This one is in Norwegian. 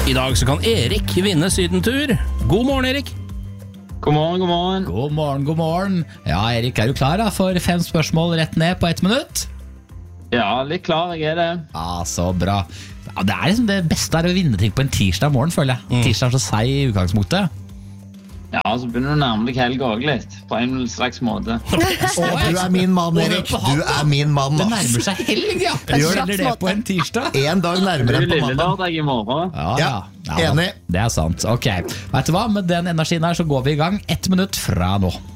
I dag så kan Erik vinne sydentur. God morgen, Erik. God morgen, god morgen. God morgen, god morgen. Ja, Erik, du klar da, for 5 spørsmål rett ned på 1 minutt? Ja, litt klar, jeg det. Ja, så bra. Ja, det liksom det beste å vinne ting på en tirsdag morgen, føler jeg. Tirsdag så seig I utgangspunktet. Ja, så begynner du å nærme deg helg også litt, på en slags måte. Du min mann, Erik. Du min mann. Det nærmer seg helg, ja. Gjør det på en tirsdag? En dag nærmere Det på lille mandag. lørdag I morgen. Ja, enig. Det sant. Ok, vet du hva? Med den energien her så går vi I gang 1 minutt fra nå.